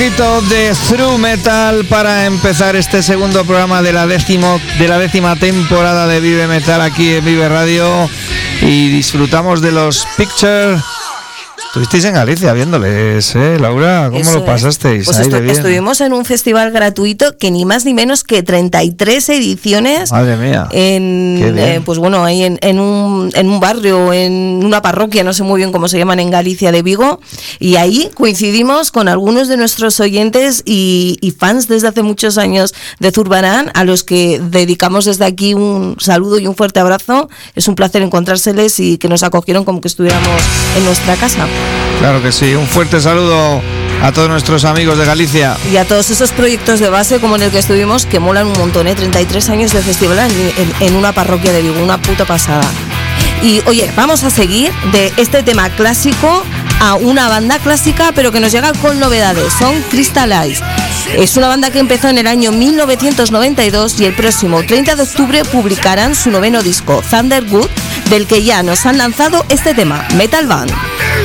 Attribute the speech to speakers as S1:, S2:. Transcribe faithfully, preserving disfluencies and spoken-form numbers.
S1: De Through Metal para empezar este segundo programa de la décimo de la décima temporada de Vive Metal aquí en Vive Radio, y disfrutamos de los Picture. Estuvisteis en Galicia viéndoles, ¿eh, Laura? ¿Cómo Eso lo pasasteis?
S2: Pues
S1: ahí
S2: estu-
S1: de bien.
S2: Estuvimos en un festival gratuito que ni más ni menos que treinta y tres ediciones.
S1: Madre mía.
S2: En, eh, pues bueno, ahí en, en, un, en un barrio, en una parroquia, no sé muy bien cómo se llaman en Galicia, de Vigo. Y ahí coincidimos con algunos de nuestros oyentes y, y fans desde hace muchos años de Zurbarán, a los que dedicamos desde aquí un saludo y un fuerte abrazo. Es un placer encontrárseles y que nos acogieron como que estuviéramos en nuestra casa.
S1: Claro que sí, un fuerte saludo a todos nuestros amigos de Galicia.
S2: Y a todos esos proyectos de base como en el que estuvimos, que molan un montón, ¿eh? treinta y tres años de festival en, en, en una parroquia de Vigo, una puta pasada. Y oye, vamos a seguir de este tema clásico a una banda clásica, pero que nos llega con novedades. Son Crystal Eyes. Es una banda que empezó en el año mil novecientos noventa y dos y el próximo treinta de octubre publicarán su noveno disco, Thunderwood, del que ya nos han lanzado este tema, Metal Band.